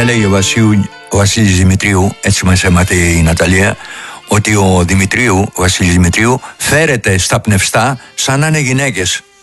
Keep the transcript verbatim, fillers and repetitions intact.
έλεγε ο, Βασίου, ο Βασίλης Δημητρίου, έτσι μας έμαθε η Ναταλία, ότι ο Δημητρίου, ο Βασίλης Δημητρίου, φέρεται στα πνευστά σαν να είναι γυναίκες.